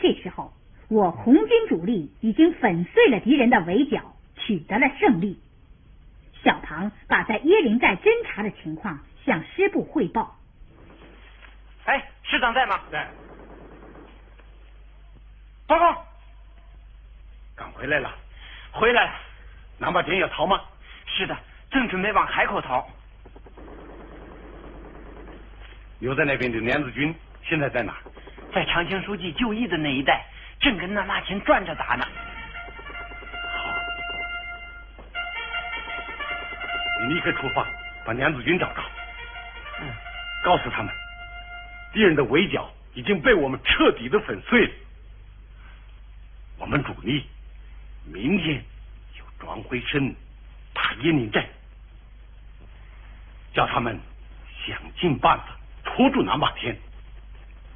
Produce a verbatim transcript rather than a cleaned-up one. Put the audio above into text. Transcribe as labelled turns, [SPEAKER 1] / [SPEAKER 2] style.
[SPEAKER 1] 这时候，我红军主力已经粉碎了敌人的围剿，取得了胜利。小庞把在椰林寨侦察的情况向师部汇报。
[SPEAKER 2] 哎，师长在吗？
[SPEAKER 3] 在。
[SPEAKER 2] 报告。
[SPEAKER 3] 赶回来了。
[SPEAKER 2] 回来了。
[SPEAKER 3] 南霸天要逃吗？
[SPEAKER 2] 是的，正准备往海口逃。
[SPEAKER 3] 留在那边的梁子军现在在哪？
[SPEAKER 2] 在长青书记就义的那一带，正跟那拉钱转着打呢。
[SPEAKER 3] 你立刻出发，把梁子军找到。
[SPEAKER 2] 嗯，
[SPEAKER 3] 告诉他们，敌人的围剿已经被我们彻底的粉碎了。我们主力明天就转回身打椰林寨，叫他们想尽办法拖住南霸天。